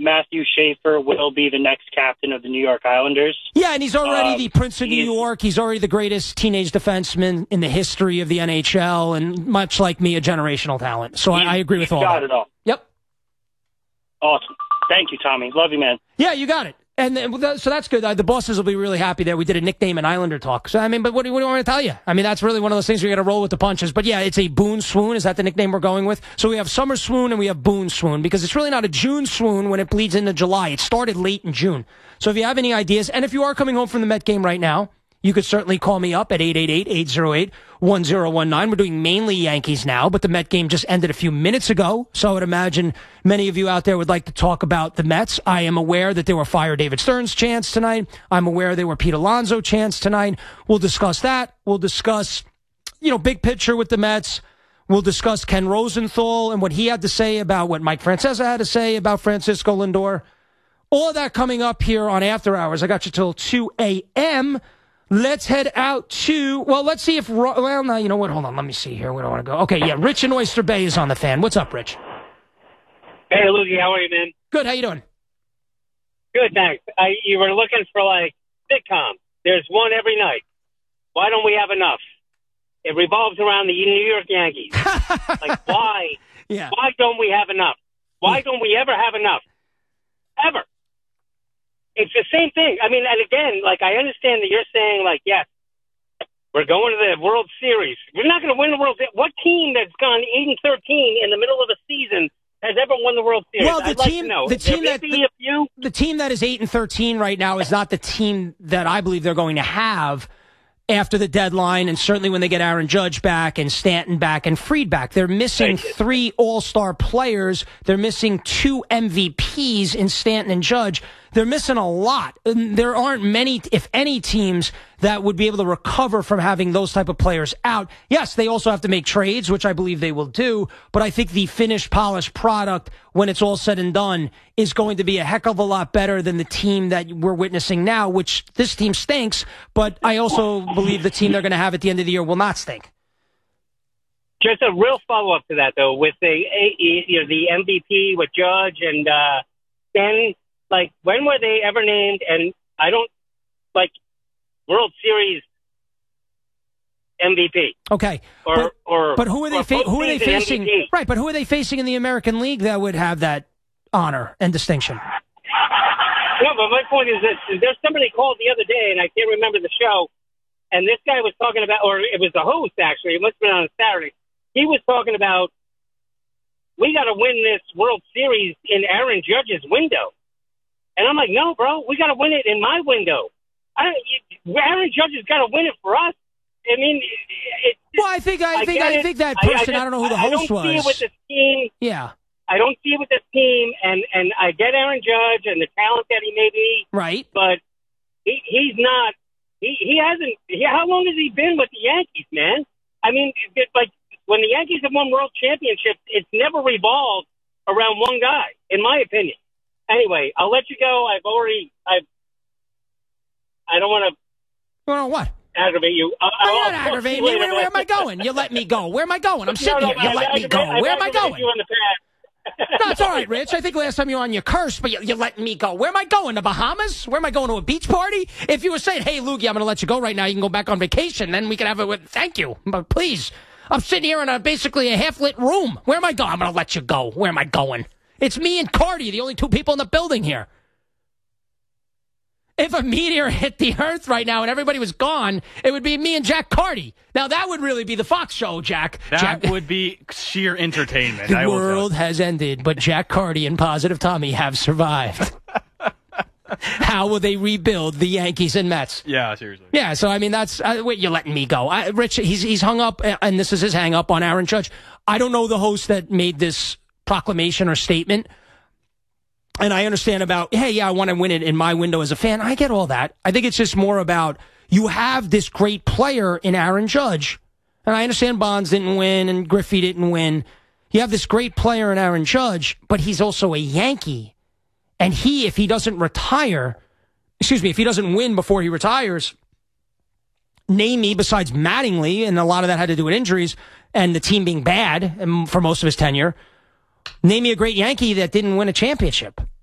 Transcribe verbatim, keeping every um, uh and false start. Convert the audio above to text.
Matthew Schaefer will be the next captain of the New York Islanders. Yeah, and he's already um, the Prince of New York. He's already the greatest teenage defenseman in the history of the N H L, and much like me, a generational talent. So I, I agree with all got that. it all. Yep. Awesome. Thank you, Tommy. Love you, man. Yeah, you got it. And then, so that's good. Uh, the bosses will be really happy that we did a nickname and Islander talk. So, I mean, but what do, what do you want me to tell you? I mean, that's really one of those things where you got to roll with the punches. But yeah, it's a Boone Swoon. Is that the nickname we're going with? So we have Summer Swoon and we have Boone Swoon, because it's really not a June Swoon when it bleeds into July. It started late in June. So if you have any ideas, and if you are coming home from the Met game right now, you could certainly call me up at eight eight eight, eight oh eight, one oh one nine. We're doing mainly Yankees now, but the Met game just ended a few minutes ago. So I would imagine many of you out there would like to talk about the Mets. I am aware that there were Fire David Stern's chants tonight. I'm aware there were Pete Alonso chants tonight. We'll discuss that. We'll discuss, you know, big picture with the Mets. We'll discuss Ken Rosenthal and what he had to say about what Mike Francesa had to say about Francisco Lindor. All of that coming up here on After Hours. I got you till two a.m. Let's head out to, well, let's see if, well, no, you know what? Hold on. Let me see here. Where do I want to go? Okay, yeah, Rich in Oyster Bay is on the fan. What's up, Rich? Hey, Lukey, how are you, man? Good. How you doing? Good, thanks. I, you were looking for, like, sitcom. There's one every night. Why don't we have enough? It revolves around the New York Yankees. Like, why? Yeah. Why don't we have enough? Why don't we ever have enough? Ever. It's the same thing. I mean, and again, like, I understand that you're saying, like, yes, we're going to the World Series. We're not going to win the World Series. What team that's gone eight and thirteen in the middle of a season has ever won the World Series? Well, the I'd team, like to know. the team that the, the, the team that is eight and thirteen right now is not the team that I believe they're going to have after the deadline, and certainly when they get Aaron Judge back and Stanton back and Fried back. They're missing three all-star players. They're missing two M V Ps in Stanton and Judge. They're missing a lot. There aren't many, if any, teams that would be able to recover from having those type of players out. Yes, they also have to make trades, which I believe they will do, but I think the finished, polished product, when it's all said and done, is going to be a heck of a lot better than the team that we're witnessing now, which this team stinks, but I also believe the team they're going to have at the end of the year will not stink. Just a real follow-up to that, though, with the you know, the M V P with Judge and uh, Stanton. Like, when were they ever named? And I don't, like, World Series M V P. Okay. Or, but, or, but who are they, fa- who are they facing? M V P. Right, but who are they facing in the American League that would have that honor and distinction? No, but my point is that there's somebody called the other day, and I can't remember the show, and this guy was talking about, or it was the host, actually. It must have been on a Saturday. He was talking about, we got to win this World Series in Aaron Judge's window. And I'm like, no, bro, we got to win it in my window. I, Aaron Judge has got to win it for us. I mean, it, it, well, I think I, I think I, I think that person. I, I, just, I don't know who the host was. I don't see it with this team. Yeah, I don't see it with this team, and and I get Aaron Judge and the talent that he may be. Right, but he he's not. He he hasn't. He, how long has he been with the Yankees, man? I mean, it, like when the Yankees have won World Championships, it's never revolved around one guy, in my opinion. Anyway, I'll let you go. I've already, I've, I don't want to. Well, what? Aggravate you. I, no, you're not aggravating me. Where, where am I going? You let me go. Where am I going? I'm sitting no, no, here. You I, let I, me I, go. I, Where am I going? You in the past. No, it's all right, Rich. I think last time you were on, you cursed, but you, you let me go. Where am I going? The Bahamas? Where am I going, to a beach party? If you were saying, hey, Lukey, I'm going to let you go right now. You can go back on vacation. Then we can have it with, thank you. But please, I'm sitting here in a basically a half-lit room. Where am I going? I'm going to let you go. Where am I going? It's me and Cardi, the only two people in the building here. If a meteor hit the Earth right now and everybody was gone, it would be me and Jack Carty. Now, that would really be the Fox show, Jack. That Jack, would be sheer entertainment. The I will world has ended, but Jack Carty and Positive Tommy have survived. How will they rebuild the Yankees and Mets? Yeah, seriously. Yeah, so, I mean, that's... Uh, wait, you're letting me go. I, Rich, he's, he's hung up, and this is his hang-up on Aaron Judge. I don't know the host that made this proclamation or statement. And I understand about, hey, yeah, I want to win it in my window as a fan. I get all that. I think it's just more about you have this great player in Aaron Judge. And I understand Bonds didn't win and Griffey didn't win. You have this great player in Aaron Judge, but he's also a Yankee. And he, if he doesn't retire, excuse me, if he doesn't win before he retires, name me besides Mattingly, and a lot of that had to do with injuries and the team being bad for most of his tenure. Name me a great Yankee that didn't win a championship.